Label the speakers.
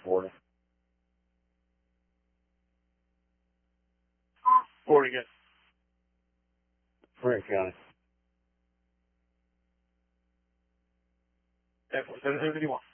Speaker 1: Florida.
Speaker 2: Florida again.
Speaker 1: Frank County.
Speaker 2: Anything you want.